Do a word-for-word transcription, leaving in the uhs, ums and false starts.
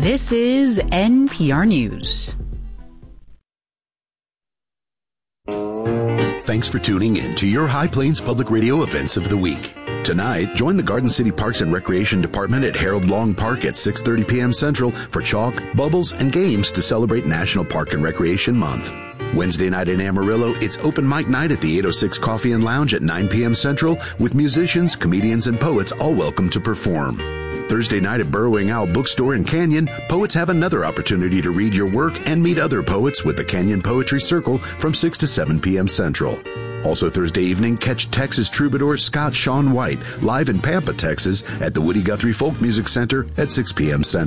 This is N P R News. Thanks for tuning in to your High Plains Public Radio events of the week. Tonight, join the Garden City Parks and Recreation Department at Harold Long Park at six thirty p.m. Central for chalk, bubbles, and games to celebrate National Park and Recreation Month. Wednesday night in Amarillo, it's open mic night at the eight oh six Coffee and Lounge at nine p.m. Central with musicians, comedians, and poets all welcome to perform. Thursday night at Burrowing Owl Bookstore in Canyon, poets have another opportunity to read your work and meet other poets with the Canyon Poetry Circle from six to seven p.m. Central. Also Thursday evening, catch Texas troubadour Scott Shawn White live in Pampa, Texas at the Woody Guthrie Folk Music Center at six p.m. Central.